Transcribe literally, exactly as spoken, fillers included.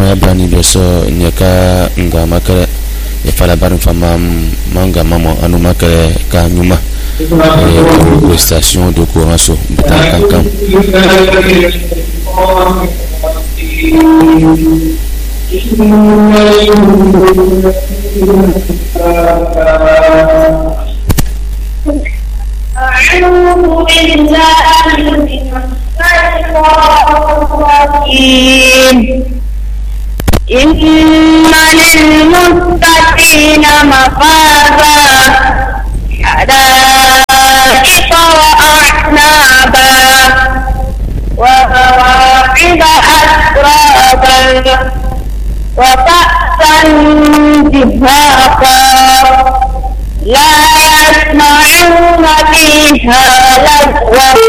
ya bani beso nyaka nga makare e fala barin fama manga mama anu makare ka nyuma e station de courant so bata kankan أعوذ بالله من الشيطان الرجيم إن للمتقين مفازا حدائق وأعنابا وكواعب أترابا وكأسا دهاقا لا يسمعون فيها لغوا